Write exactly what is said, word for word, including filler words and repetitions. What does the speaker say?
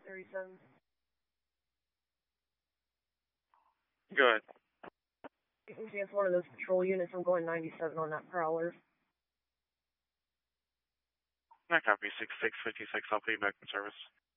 thirty-seven. Go ahead. You can see it's one of those patrol units. I'm going ninety-seven on that prowler. I copy. six six fifty-six, I'll put you back in service.